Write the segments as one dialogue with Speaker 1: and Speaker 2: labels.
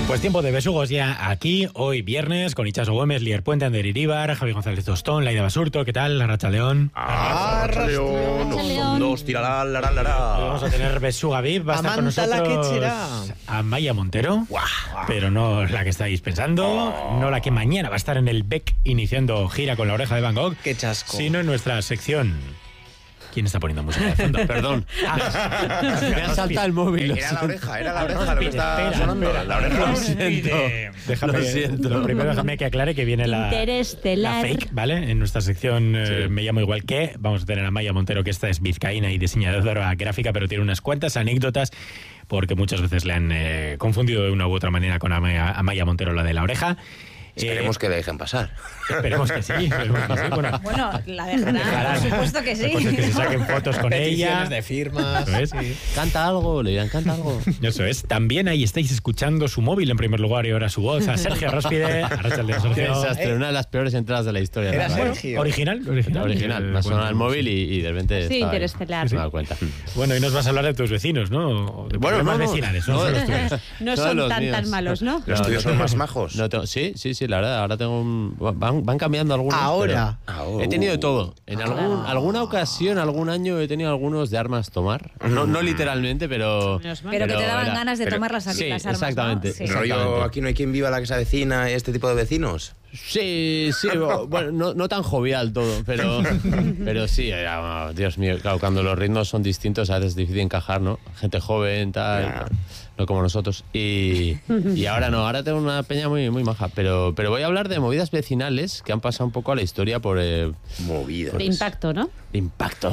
Speaker 1: Pues tiempo de besugos ya aquí, hoy viernes, con Itxaso Gómez, Lier Puente, Ander Iríbar, Javi González Tostón, Laida Basurto, ¿qué tal? Arratsaldeón.
Speaker 2: Arratsaldeón. Son dos, tirará, lará, lará.
Speaker 1: Hoy vamos a tener besuga VIP, va a estar con nosotros Amaia Montero, pero no la que estáis pensando, no la que mañana va a estar en el BEC iniciando gira con La Oreja de Van Gogh,
Speaker 3: qué chasco,
Speaker 1: sino en nuestra sección. ¿Quién está poniendo música de fondo? Perdón.
Speaker 3: Me ha saltado el móvil.
Speaker 2: Era la oreja lo que está sonando. La oreja.
Speaker 3: Lo siento.
Speaker 1: Lo siento. Lo primero, déjame que aclare que viene la fake, ¿vale? En nuestra sección Me llamo igual que. Vamos a tener a Amaia Montero, que esta es vizcaína y diseñadora gráfica, pero tiene unas cuantas anécdotas, porque muchas veces le han confundido de una u otra manera con Amaia Montero, la de La Oreja.
Speaker 2: Esperemos que le dejen pasar.
Speaker 1: Esperemos que sí.
Speaker 4: Bueno, la dejarán, por supuesto que sí.
Speaker 1: La cosa es que se saquen fotos con ella.
Speaker 3: De firmas.
Speaker 1: ¿Eso es?
Speaker 3: Sí. Canta algo, le dirán, canta algo.
Speaker 1: Eso es. También ahí estáis escuchando su móvil en primer lugar y ahora su voz. A Sergio Róspide. Arratsaldeón, Sergio.
Speaker 3: Qué desastre, una de las peores entradas de la historia.
Speaker 4: Era
Speaker 3: Sergio.
Speaker 1: Original.
Speaker 3: Me ha sonado el móvil y de repente.
Speaker 4: Sí, Interestelar.
Speaker 3: Me he dado cuenta.
Speaker 1: Bueno, y nos vas a hablar de tus vecinos, ¿no? De problemas vecinales, ¿no?
Speaker 4: No son tan malos, ¿no?
Speaker 2: Los tuyos son más majos.
Speaker 3: Sí, la verdad. Ahora tengo van cambiando algunos.
Speaker 2: Ahora.
Speaker 3: He tenido de todo. En alguna ocasión, algún año he tenido algunos de armas tomar. No literalmente, pero
Speaker 4: que te daban ganas de tomar las armas.
Speaker 3: Exactamente.
Speaker 4: ¿No? Sí.
Speaker 2: Rollo, aquí no hay quien viva la que se avecina, este tipo de vecinos.
Speaker 3: Sí, bueno, no tan jovial todo, pero sí, Dios mío, claro, cuando los ritmos son distintos a veces es difícil encajar, ¿no? Gente joven, tal, no como nosotros. Y ahora no, ahora tengo una peña muy maja, pero voy a hablar de movidas vecinales que han pasado un poco a la historia por...
Speaker 2: movidas.
Speaker 4: De impacto, ¿no?
Speaker 3: De impacto.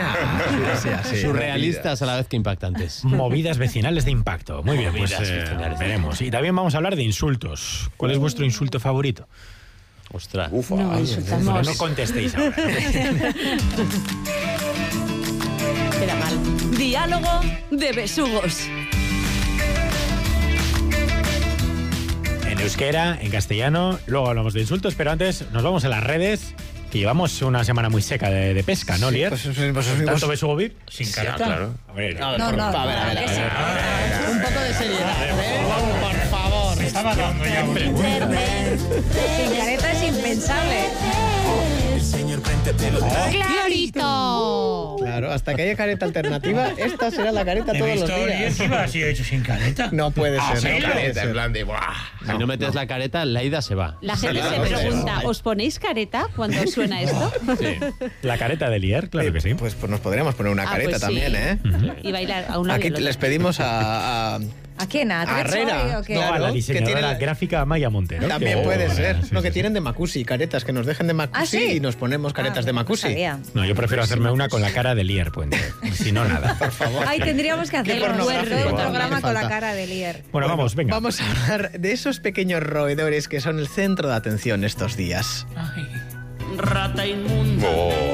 Speaker 3: Sí. Surrealistas a la vez que impactantes.
Speaker 1: Movidas vecinales de impacto. Muy bien, pues veremos. Y también vamos a hablar de insultos. ¿Cuál es vuestro insulto favorito?
Speaker 3: Ostras.
Speaker 1: No contestéis ahora.
Speaker 4: Era mal.
Speaker 5: Diálogo de besugos.
Speaker 1: En euskera, en castellano, luego hablamos de insultos, pero antes nos vamos a las redes, que llevamos una semana muy seca de pesca, ¿no, Lier? ¿Tanto besugo VIP?
Speaker 2: Sin careta. Claro.
Speaker 1: A ver,
Speaker 4: No.
Speaker 3: A ver.
Speaker 4: Un poco de seriedad.
Speaker 3: Por favor.
Speaker 1: Me estaba dando ya un
Speaker 4: Sin careta es impensable. ¡Clarito!
Speaker 3: Claro, hasta que haya careta alternativa, esta será la careta todos los días.
Speaker 6: ¿Iba así hecho sin careta?
Speaker 3: No puede ser.
Speaker 2: Sin careta, en plan de...
Speaker 3: Si no metes la careta, la ida se va.
Speaker 4: La gente se pregunta, ¿os ponéis careta cuando suena esto?
Speaker 1: Sí. La careta de Lier, claro que sí.
Speaker 3: Pues nos podríamos poner una careta
Speaker 4: pues
Speaker 3: también,
Speaker 4: sí.
Speaker 3: ¿eh?
Speaker 4: Y bailar a un lado.
Speaker 3: Aquí les pedimos a
Speaker 4: ¿A quién? ¿A
Speaker 3: Herrera.
Speaker 4: qué?
Speaker 1: No, a la
Speaker 3: Claro,
Speaker 1: diseñadora gráfica Amaia Montero.
Speaker 3: También puede ser.
Speaker 1: Sí,
Speaker 3: No, que tienen de Macusi, caretas, que nos dejen de Macusi y nos ponemos caretas de Macusi.
Speaker 1: No, yo prefiero hacerme una con la cara de Lier Puente. Si no, nada.
Speaker 3: Por favor.
Speaker 4: Ay, tendríamos que hacer un programa con la cara de Lier.
Speaker 1: Bueno, vamos, venga.
Speaker 3: Vamos a hablar de esos pequeños roedores que son el centro de atención estos días.
Speaker 6: Ay, rata inmunda.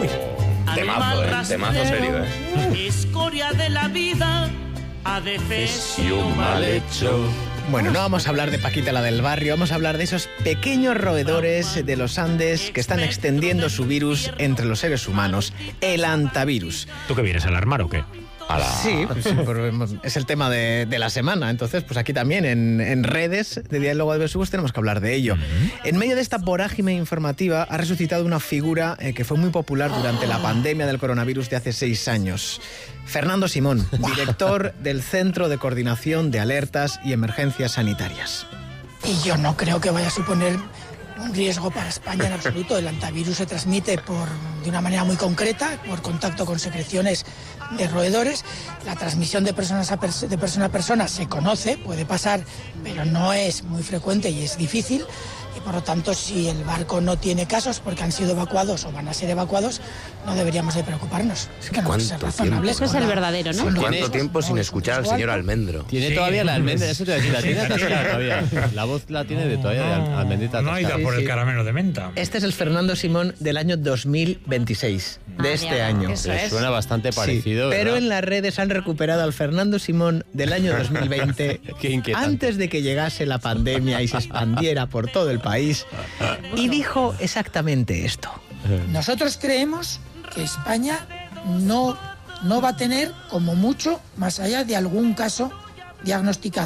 Speaker 2: Temazo serio,
Speaker 6: Escoria de la vida. Adefesio mal hecho.
Speaker 3: Bueno, no vamos a hablar de Paquita la del barrio, vamos a hablar de esos pequeños roedores de los Andes que están extendiendo su virus entre los seres humanos, el antivirus.
Speaker 1: ¿Tú qué vienes a alarmar o qué?
Speaker 3: Sí, es el tema de la semana. Entonces, pues aquí también en redes de Diálogo de Besugos tenemos que hablar de ello. En medio de esta vorágine informativa ha resucitado una figura que fue muy popular durante la pandemia del coronavirus de hace 6 años. Fernando Simón, director del Centro de Coordinación de Alertas y Emergencias Sanitarias.
Speaker 7: Y yo no creo que vaya a suponer un riesgo para España en absoluto. El antivirus se transmite de una manera muy concreta, por contacto con secreciones de roedores. La transmisión de persona a persona se conoce, puede pasar, pero no es muy frecuente y es difícil. Y por lo tanto, si el barco no tiene casos porque han sido evacuados o van a ser evacuados, no deberíamos de preocuparnos. Es que no es razonable.
Speaker 4: Eso es el verdadero, ¿no?
Speaker 2: ¿Cuánto tiempo sin escuchar al señor Almendro?
Speaker 3: Tiene todavía la almendra, eso te voy a decir, la tiene atascada todavía. La voz la tiene todavía de almendrita atascada.
Speaker 6: No ha ido por el caramelo de menta.
Speaker 3: Este es el Fernando Simón del año 2026, de este año.
Speaker 4: Eso es.
Speaker 3: Suena bastante parecido,
Speaker 4: Sí,
Speaker 3: pero
Speaker 4: ¿verdad?
Speaker 3: en las redes han recuperado al Fernando Simón del año 2020, Qué inquietante. antes de que llegase la pandemia y se expandiera por todo el país, y dijo exactamente esto.
Speaker 7: Nosotros creemos que España no va a tener, como mucho, más allá de algún caso diagnosticado.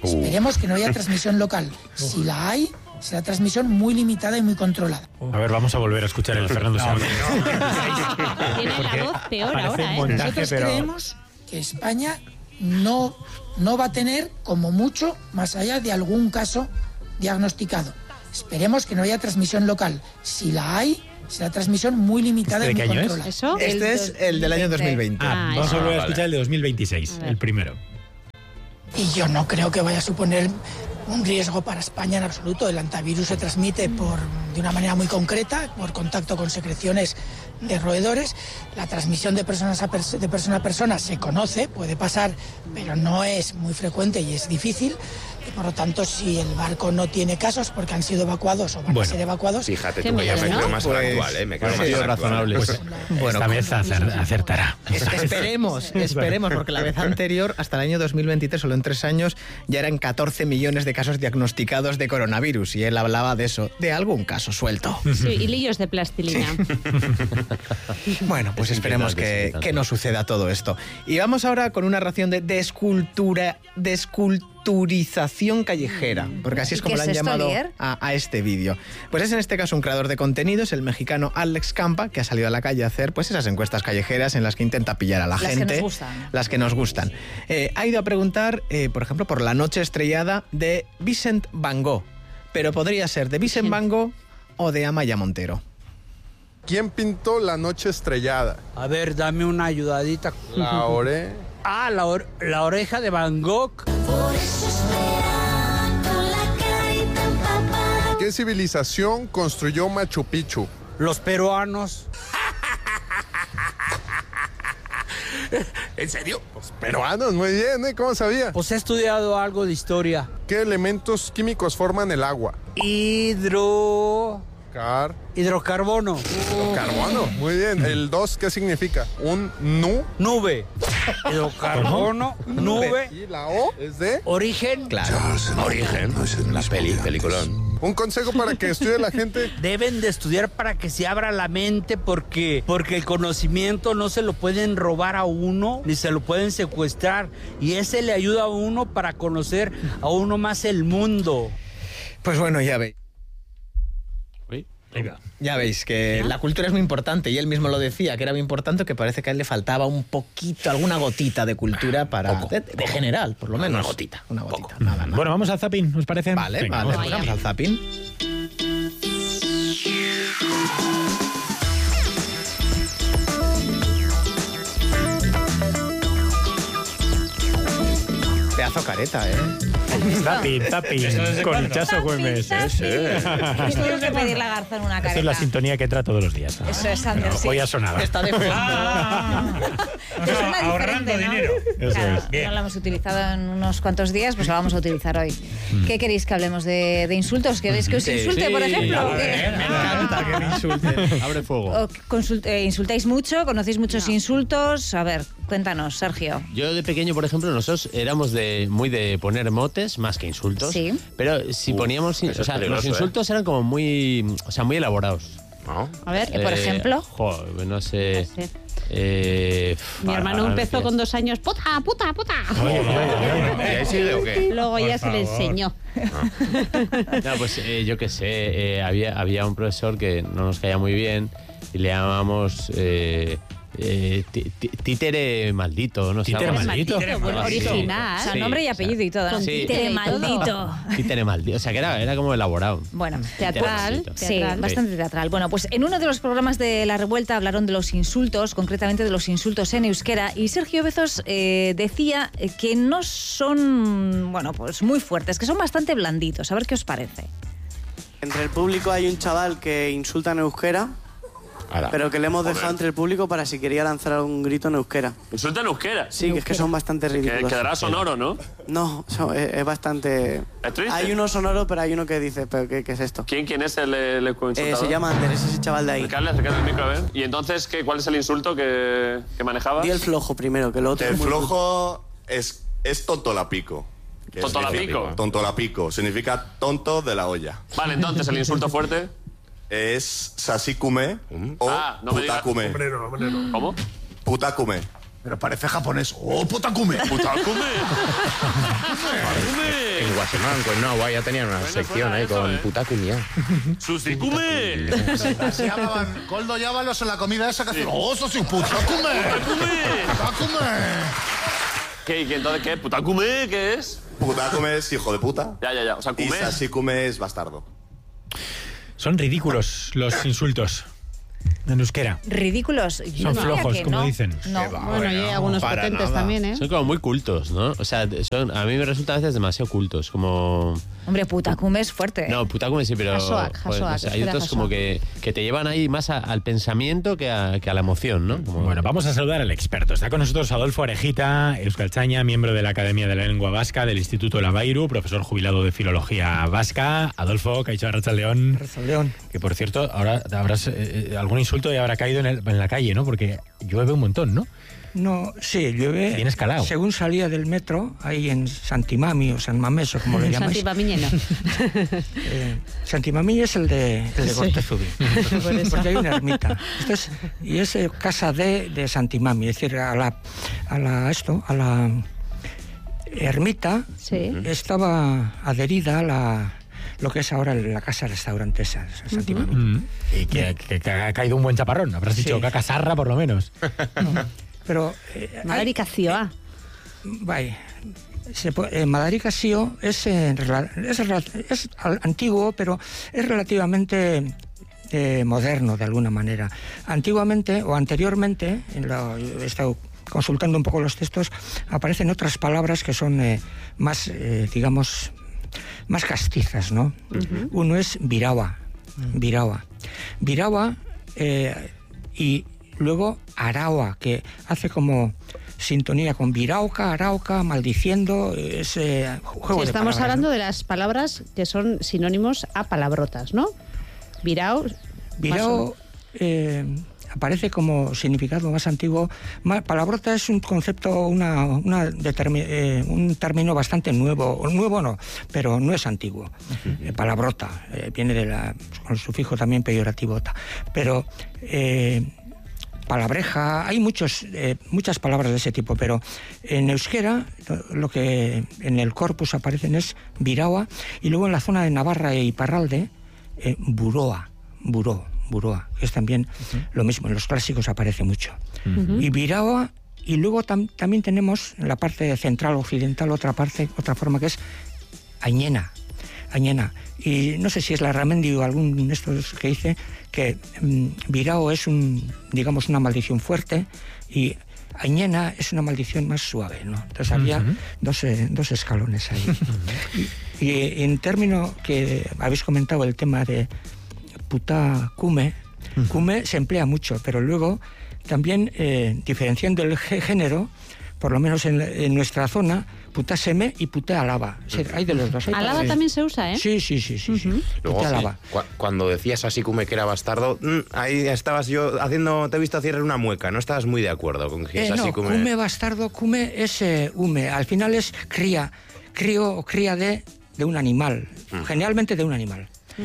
Speaker 7: Esperemos que no haya transmisión local. Si la hay, será transmisión muy limitada y muy controlada.
Speaker 1: A ver, vamos a volver a escuchar el Fernando Simón.
Speaker 4: Tiene la voz peor ahora,
Speaker 7: Nosotros creemos que España no va a tener, como mucho, más allá de algún caso diagnosticado. Esperemos que no haya transmisión local. Si la hay, será transmisión muy limitada y muy controlada.
Speaker 4: ¿Eso?
Speaker 3: Este es el del año 2020.
Speaker 1: Vamos a volver a escuchar el de 2026, el primero.
Speaker 7: Y yo no creo que vaya a suponer un riesgo para España en absoluto. El antivirus se transmite de una manera muy concreta, por contacto con secreciones de roedores. La transmisión de persona a persona se conoce, puede pasar, pero no es muy frecuente y es difícil. Y por lo tanto, si el barco no tiene casos porque han sido evacuados o van a ser evacuados...
Speaker 2: Fíjate tú que ya me creo más actual, me creo más
Speaker 1: razonable. Esta vez acertará.
Speaker 3: Esperemos, porque la vez anterior, hasta el año 2023, solo en 3 años, ya eran 14 millones de casos diagnosticados de coronavirus. Y él hablaba de eso, de algún caso suelto.
Speaker 4: Sí, y lillos de plastilina.
Speaker 3: Bueno, pues esperemos que no suceda todo esto. Y vamos ahora con una ración de desculturización callejera, porque así es como le han llamado a este vídeo. Pues es en este caso un creador de contenidos, el mexicano Alex Campa, que ha salido a la calle a hacer pues esas encuestas callejeras en las que intenta pillar a la gente. Las que nos gustan. Ha ido a preguntar, por ejemplo, por la noche estrellada de Vincent Van Gogh, pero podría ser de Vincent Van Gogh o de Amaya Montero.
Speaker 8: ¿Quién pintó la noche estrellada?
Speaker 6: A ver, dame una ayudadita.
Speaker 8: La
Speaker 6: oreja de Van Gogh.
Speaker 9: Por eso espera con la carita empapada.
Speaker 8: ¿Qué civilización construyó Machu Picchu?
Speaker 6: Los peruanos.
Speaker 2: ¿En serio?
Speaker 8: Los peruanos, muy bien, ¿eh? ¿Cómo sabía?
Speaker 6: Pues he estudiado algo de historia.
Speaker 8: ¿Qué elementos químicos forman el agua?
Speaker 6: Hidrocarbono.
Speaker 8: Carbono, muy bien. ¿El 2 qué significa?
Speaker 6: Nube. Hidrocarbono, nube.
Speaker 8: ¿Y la O es de?
Speaker 6: Origen.
Speaker 3: Claro.
Speaker 2: Origen. La peliculón.
Speaker 8: Un consejo para que estudie la gente.
Speaker 6: Deben de estudiar para que se abra la mente porque el conocimiento no se lo pueden robar a uno ni se lo pueden secuestrar y ese le ayuda a uno para conocer a uno más el mundo.
Speaker 3: Pues bueno, ya veis. Ya veis que la cultura es muy importante y él mismo lo decía, que era muy importante, que parece que a él le faltaba un poquito, alguna gotita de cultura para de general, por lo menos.
Speaker 2: Una gotita.
Speaker 3: Nada.
Speaker 1: Bueno, vamos al zapping, ¿os parece?
Speaker 3: Vale, pues vamos al zapping. Pedazo careta,
Speaker 1: Zapping, con Chaso Güemes.
Speaker 10: Esto es de pedir la garza en una careta.
Speaker 1: Esto es la sintonía que entra todos los días.
Speaker 10: Eso es, Ander, sí.
Speaker 1: Hoy ha sonado.
Speaker 3: Está de fondo.
Speaker 10: Te suena
Speaker 6: ahorrando
Speaker 10: diferente, ¿no?
Speaker 6: dinero.
Speaker 10: Claro,
Speaker 6: Bien.
Speaker 10: no lo hemos utilizado en unos cuantos días, pues lo vamos a utilizar hoy. ¿Qué queréis que hablemos de insultos? ¿Queréis que os insulte, por ejemplo?
Speaker 3: Me encanta que me insulten.
Speaker 2: Abre fuego.
Speaker 10: ¿Insultáis mucho? ¿Conocéis muchos insultos? A ver, cuéntanos, Sergio.
Speaker 11: Yo de pequeño, por ejemplo, nosotros éramos muy de poner motes más que insultos.
Speaker 10: Sí.
Speaker 11: Pero si poníamos...
Speaker 2: eso es peligroso,
Speaker 11: los insultos eran como muy elaborados.
Speaker 2: ¿No?
Speaker 10: A ver, por ejemplo.
Speaker 11: No sé...
Speaker 4: Mi hermano empezó con 2 años, puta.
Speaker 2: ¿Y ahí sigue o qué?
Speaker 4: Luego ya se le enseñó.
Speaker 11: No, pues yo qué sé, había un profesor que no nos caía muy bien y le llamábamos... títere maldito, no sé.
Speaker 1: ¿Títere maldito?
Speaker 4: Bueno, original.
Speaker 10: O sea, nombre y apellido y todo, ¿no?
Speaker 11: Sí.
Speaker 10: Títere maldito.
Speaker 11: Títere maldito. O sea, que era como elaborado.
Speaker 10: Bueno,
Speaker 4: Teatral.
Speaker 10: Sí, bastante teatral. Bueno, pues en uno de los programas de La Revuelta hablaron de los insultos, concretamente de los insultos en euskera, y Sergio Bezos decía que no son, bueno, pues muy fuertes, que son bastante blanditos. A ver qué os parece.
Speaker 12: Entre el público hay un chaval que insulta en euskera, pero que le hemos dejado entre el público para si quería lanzar algún grito en euskera.
Speaker 13: ¿Insulta en euskera?
Speaker 12: Sí, que es que son bastante ridículos.
Speaker 13: Quedará sonoro, ¿no?
Speaker 12: No, es bastante...
Speaker 13: ¿Es triste?
Speaker 12: Hay uno sonoro, pero hay uno que dice, ¿pero qué es esto?
Speaker 13: ¿Quién es el insultador?
Speaker 12: Se llama Ander, es ese chaval de ahí.
Speaker 13: Acercarle el micro, a ver. ¿Y entonces cuál es el insulto que manejabas?
Speaker 12: Di el flojo primero, que lo otro
Speaker 14: El
Speaker 12: es muy
Speaker 14: flojo es tontolapico.
Speaker 13: ¿Tontolapico?
Speaker 14: Tontolapico. Significa tonto de la olla.
Speaker 13: Vale, entonces, ¿el insulto fuerte?
Speaker 14: Es sasikume o
Speaker 13: no me digas.
Speaker 14: putakume.
Speaker 13: ¿Cómo?
Speaker 14: Putakume.
Speaker 15: Pero parece japonés. ¡Oh, putakume!
Speaker 13: ¡Putakume!
Speaker 15: Guasemán, con Nahua, ya tenían una sección ahí con Putacumia.
Speaker 13: ¡Susicume!
Speaker 16: Así llamaban Coldo y Ábalos en la comida esa que hacían. ¡Oh, eso sí, Putacume! ¡Putacume!
Speaker 13: ¿Qué? Entonces qué? ¿Putacume? ¿Qué es?
Speaker 14: Putacume es hijo de puta.
Speaker 13: Ya. O sea,
Speaker 14: Y
Speaker 13: cume.
Speaker 14: Sasikume es bastardo.
Speaker 1: Son ridículos los insultos en euskera.
Speaker 10: Ridículos. Yo
Speaker 1: Son
Speaker 10: diría
Speaker 1: flojos,
Speaker 10: que
Speaker 1: como
Speaker 10: no.
Speaker 1: dicen.
Speaker 10: No.
Speaker 4: Bueno, y hay algunos potentes
Speaker 3: nada.
Speaker 4: también, ¿eh?
Speaker 11: Son como muy cultos, ¿no? O sea, a mí me resultan a veces demasiado cultos, como...
Speaker 10: Hombre, Putacume es fuerte.
Speaker 11: No, Putacume sí, pero...
Speaker 4: Hasoak,
Speaker 11: no sé, hay
Speaker 4: espera,
Speaker 11: otros como que te llevan ahí más al pensamiento que a la emoción, ¿no? Como...
Speaker 1: Bueno, vamos a saludar al experto. Está con nosotros Adolfo Arejita, euskaltzaina, miembro de la Academia de la Lengua Vasca del Instituto Labairu, profesor jubilado de Filología Vasca. Adolfo, Kaixo Arratsaldeon.
Speaker 3: Arratsaldeon.
Speaker 1: Que por cierto, ahora habrás algún insulto y habrá caído en la calle, ¿no? Porque llueve un montón, ¿no?
Speaker 17: No, sí, llueve.
Speaker 1: Bien escalado.
Speaker 17: Según salía del metro, ahí en Santimami o San Mamés, o como le llamáis.
Speaker 4: Santimamiñeno.
Speaker 17: Santimami es el de Gortezubi. Porque hay una ermita. Y es casa de Santimami, es decir, a la ermita estaba adherida a lo que es ahora la casa restaurante esa, Santimami.
Speaker 1: Y que ha caído un buen chaparrón. Habrás dicho cacasarra por lo menos.
Speaker 17: No. Pero
Speaker 4: Madarikazioa.
Speaker 17: Vaya. Madarikazio es antiguo, pero es relativamente moderno de alguna manera. Antiguamente o anteriormente, he estado consultando un poco los textos, aparecen otras palabras que son más, digamos, más castizas, ¿no? Uno es virawa. Virawa y luego arawa, que hace como sintonía con virauca, arauca, maldiciendo, es juego de
Speaker 4: estamos
Speaker 17: palabras,
Speaker 4: hablando
Speaker 17: ¿no?
Speaker 4: de las palabras que son sinónimos a palabrotas, ¿no? Virao aparece como significado más antiguo. Palabrota es un concepto, un término bastante nuevo. Nuevo no, pero no es antiguo. Palabrota viene con el sufijo también peyorativo ta. Pero palabreja, hay muchas palabras de ese tipo, pero en euskera lo que en el corpus aparecen es viraua, y luego en la zona de Navarra e Iparralde, buroa, que es también lo mismo, en los clásicos aparece mucho. Y viraua, y luego también tenemos en la parte central occidental otra forma que es añena. Y no sé si es la Ramendi o algún de estos que dice que virao es digamos una maldición fuerte y añena es una maldición más suave, ¿no? Entonces había dos escalones ahí. Y en término que habéis comentado el tema de Putacume, cume se emplea mucho, pero luego también diferenciando el género, por lo menos en nuestra zona, Putaseme y Putealaba. Hay de los dos. Alaba también se usa, ¿eh?
Speaker 17: Sí.
Speaker 15: Luego, cuando decías así Cume que era bastardo, ahí estabas yo te he visto hacer una mueca, no estabas muy de acuerdo con que es así
Speaker 17: no,
Speaker 15: Cume.
Speaker 17: Cume bastardo, Cume es hume. Al final es cría de un animal, generalmente de un animal.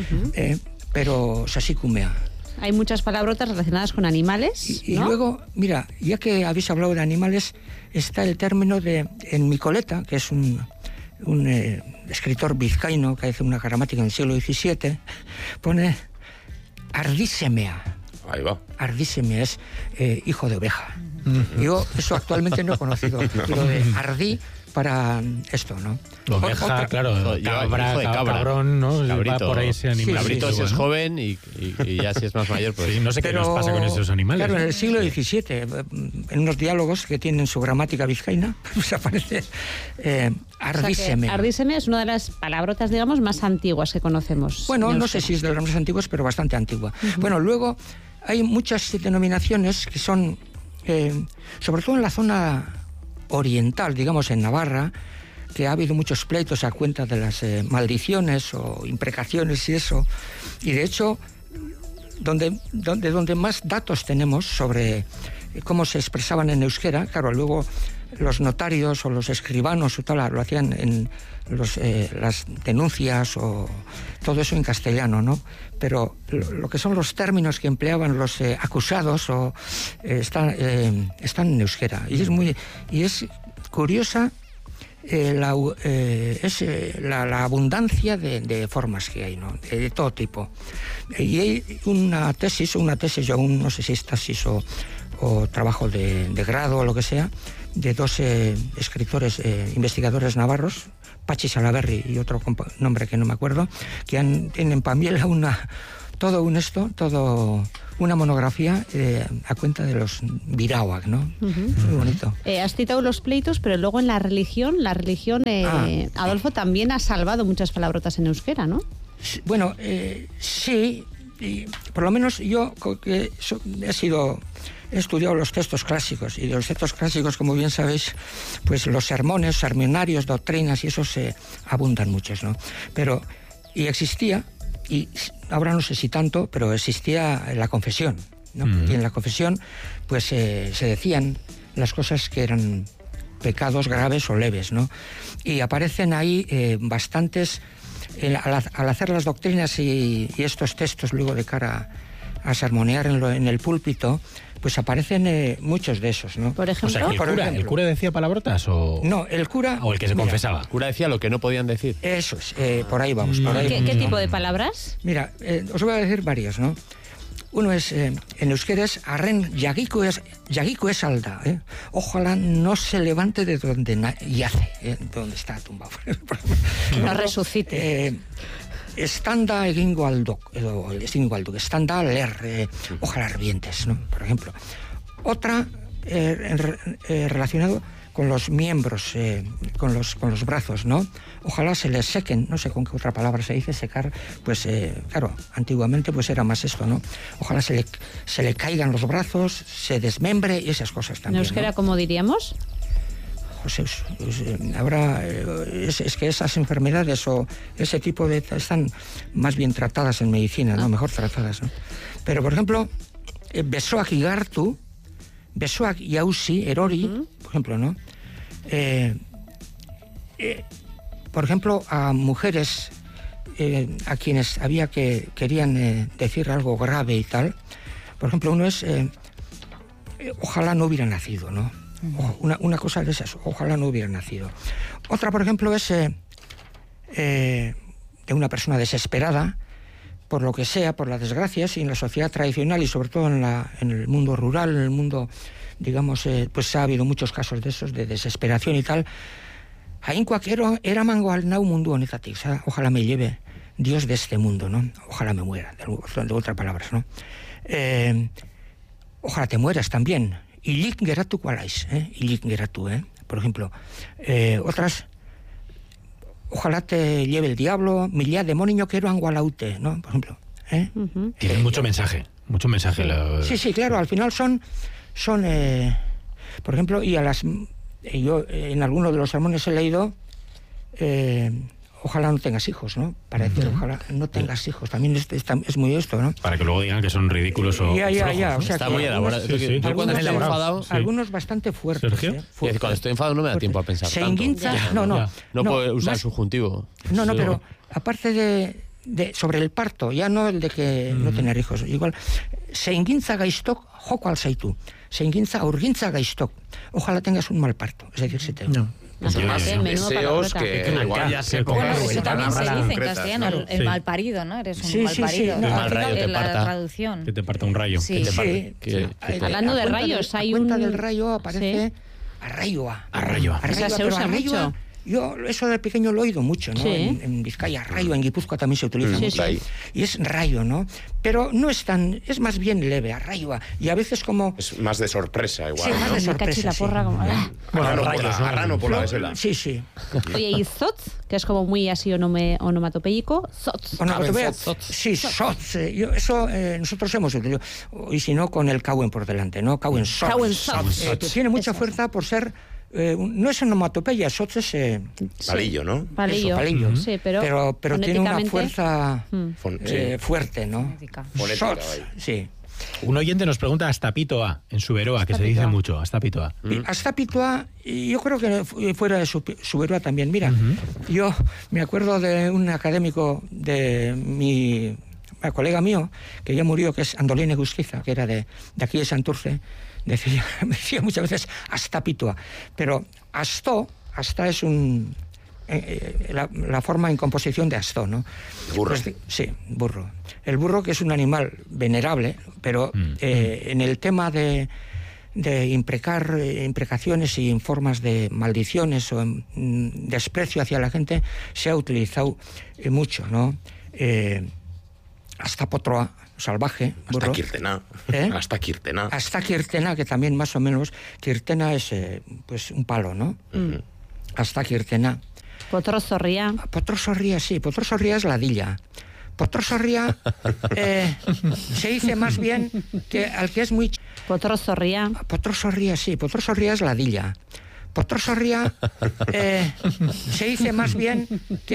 Speaker 17: Pero es así Cumea.
Speaker 4: Hay muchas palabrotas relacionadas con animales,
Speaker 17: Y
Speaker 4: ¿no?
Speaker 17: luego, mira, ya que habéis hablado de animales, está el término en Micoleta, que es un escritor vizcaíno que hace una gramática en el siglo XVII, pone ardísemea.
Speaker 15: Ahí va.
Speaker 17: Ardísemea es hijo de oveja. Yo eso actualmente no he conocido. Lo de ardí para esto, ¿no?
Speaker 1: Oveja, claro, cabrón, ¿no?
Speaker 11: Cabrito.
Speaker 1: Va por ahí ese animal.
Speaker 11: Cabrito si es joven y ya si es más mayor, pues...
Speaker 1: Sí, no sé qué nos pasa con esos animales.
Speaker 17: Claro, en el siglo XVII, en unos diálogos que tienen su gramática vizcaína, pues aparece ardíseme.
Speaker 4: Ardíseme es una de las palabrotas, digamos, más antiguas que conocemos.
Speaker 17: Bueno, no sé si es de las más antiguas, pero bastante antigua. Bueno, luego hay muchas denominaciones que son, sobre todo en la zona oriental, digamos en Navarra, que ha habido muchos pleitos a cuenta de las maldiciones o imprecaciones y eso, y de hecho donde más datos tenemos sobre cómo se expresaban en euskera, claro, luego los notarios o los escribanos o tal lo hacían en las denuncias o todo eso en castellano, ¿no? Pero lo que son los términos que empleaban los acusados están en euskera, y es curiosa la abundancia de formas que hay, ¿no? De todo tipo. Y hay una tesis, yo aún no sé si es tesis o trabajo de grado o lo que sea, de dos escritores, investigadores navarros, Pachi Salaberry y otro nombre que no me acuerdo, que tienen también toda una monografía a cuenta de los Birawak, ¿no? Muy bonito.
Speaker 18: Has citado los pleitos, pero luego en la religión, Adolfo también ha salvado muchas palabrotas en euskera, ¿no?
Speaker 17: Bueno, sí, y por lo menos yo que he estudiado los textos clásicos, y de los textos clásicos, como bien sabéis, pues los sermones, sermonarios, doctrinas y esos abundan muchos, ¿no? Y existía, y ahora no sé si tanto, pero existía la confesión, ¿no? Y en la confesión pues se decían las cosas que eran pecados graves o leves, ¿no? Y aparecen ahí bastantes, al hacer las doctrinas y estos textos luego de cara a sermonear en el púlpito, pues aparecen muchos de esos, ¿no?
Speaker 18: Por ejemplo,
Speaker 1: o sea, ¿el cura decía palabrotas o...?
Speaker 17: No, el cura...
Speaker 1: ¿O el que se confesaba?
Speaker 11: El cura decía lo que no podían decir.
Speaker 17: Eso es, por ahí vamos.
Speaker 18: ¿Qué tipo de palabras?
Speaker 17: Mira, os voy a decir varios, ¿no? Uno es, en euskera es arren yagiku es alda, ¿eh? Ojalá no se levante de donde yace, de donde está tumbado.
Speaker 18: No resucite.
Speaker 17: Estanda egingo aldok, estanda ler, ojalá ardientes, ¿no? Por ejemplo. Otra relacionado con los miembros, con los brazos, ¿no? Ojalá se les sequen, no sé con qué otra palabra se dice secar, pues claro, antiguamente pues era más esto, ¿no? Ojalá se le caigan los brazos, se desmembre y esas cosas también.
Speaker 18: ¿En euskera
Speaker 17: ¿no?
Speaker 18: cómo diríamos?
Speaker 17: Es que esas enfermedades o ese tipo de... están más bien tratadas en medicina, ¿no? Mejor tratadas, ¿no? Pero, por ejemplo, besoak igartu, besoak yausi, erori, por ejemplo, ¿no? Por ejemplo, a mujeres a quienes querían decir algo grave y tal, por ejemplo, uno es ojalá no hubiera nacido, ¿no? Una cosa de esas, ojalá no hubiera nacido. Otra, por ejemplo, es de una persona desesperada por lo que sea, por las desgracias, y en la sociedad tradicional y sobre todo en el mundo rural, en el mundo, digamos, pues ha habido muchos casos de esos, de desesperación y tal. Ainkoak era mango al nau mundu honetatik, ojalá me lleve Dios de este mundo, ¿no? Ojalá me muera, de otras palabras, ¿no? Ojalá te mueras también. Ilik geratu kualaiz, ilik geratu, por ejemplo. Otras, ojalá te lleve el diablo, milla demonio quiero angualaute, ¿no? Por ejemplo.
Speaker 1: Tienen mucho mensaje.
Speaker 17: Sí, claro, al final son por ejemplo, yo en algunos de los sermones he leído ojalá no tengas hijos, ¿no? Para decir, ojalá no tengas hijos. También es muy esto, ¿no?
Speaker 1: Para que luego digan que son ridículos o
Speaker 17: ya.
Speaker 1: flojos,
Speaker 17: O sea,
Speaker 11: está muy elaborado.
Speaker 1: Sí.
Speaker 11: Yo cuando estoy enfadado...
Speaker 17: Algunos bastante fuertes.
Speaker 1: ¿Sergio?
Speaker 11: Cuando estoy enfadado no me da tiempo a pensar
Speaker 17: se
Speaker 11: tanto.
Speaker 17: Inguinza,
Speaker 11: No puedo usar el subjuntivo.
Speaker 17: No, pero aparte de sobre el parto, ya no el de que no tener hijos, igual, se inguinza gaistok, joko alzaitu. Se inguinza urgintza gaistok. Ojalá tengas un mal parto. Es decir,
Speaker 15: Son más deseos que igual ya se pongan.
Speaker 10: Bueno, eso también se dice en castellano, el mal parido, ¿no? Eres un mal parido.
Speaker 11: El mal rayo te
Speaker 10: la
Speaker 11: parta.
Speaker 10: traducción.
Speaker 1: Que te parta un rayo.
Speaker 18: Hablando de rayos, hay
Speaker 17: un... del rayo aparece arrayoa.
Speaker 18: Esa se usa mucho.
Speaker 17: Yo eso de pequeño lo he oído mucho, ¿no?
Speaker 18: Sí.
Speaker 17: En Vizcaya, rayo, en Guipúzcoa también se utiliza mucho. Sí. Y es rayo, ¿no? Pero no es es más bien leve, arrayoa. Y a veces como...
Speaker 15: Es más de sorpresa igual,
Speaker 17: sí, más de sorpresa,
Speaker 18: la porra, como...
Speaker 15: Bueno, arrano por la vesela.
Speaker 17: Sí.
Speaker 18: Oye, y zotz, que es como muy así onomatopéyico, zotz.
Speaker 17: Sí, zotz. Nosotros hemos utilizado, y si no, con el cauen por delante, ¿no? Cauen zotz. Tiene mucha fuerza por ser... no es onomatopeya, eso es
Speaker 15: palillo, ¿no?
Speaker 18: Palillo. Sí, pero
Speaker 17: tiene una fuerza fuerte, ¿no?
Speaker 15: Fonética,
Speaker 17: sí.
Speaker 1: Un oyente nos pregunta Astapitoa en Suberoa, que se dice mucho, Astapitoa.
Speaker 17: Astapitoa, yo creo que fuera de Suberoa también. Mira, yo me acuerdo de un académico de mi colega mío, que ya murió, que es Andolín Egusquiza, que era de aquí de Santurce. Me decía muchas veces Astapitoa, pero Astó asta es la forma en composición de asto, ¿no?
Speaker 15: Burro.
Speaker 17: Pues, sí, burro. El burro, que es un animal venerable, pero en el tema de imprecar imprecaciones y en formas de maldiciones o desprecio hacia la gente, se ha utilizado mucho, ¿no? Hasta potroa, salvaje, burro.
Speaker 15: Hasta Kirtena.
Speaker 17: Hasta Kirtena, que también más o menos... Kirtena es pues un palo, ¿no? Hasta Kirtena.
Speaker 18: Potrosorría.
Speaker 17: Potrosorría, sí. Potrosorría es ladilla. Potrosorría se dice más bien que al que es muy...
Speaker 18: Potrosorría.
Speaker 17: Potrosorría, sí. Potrosorría es ladilla. Potrosorría se dice más bien que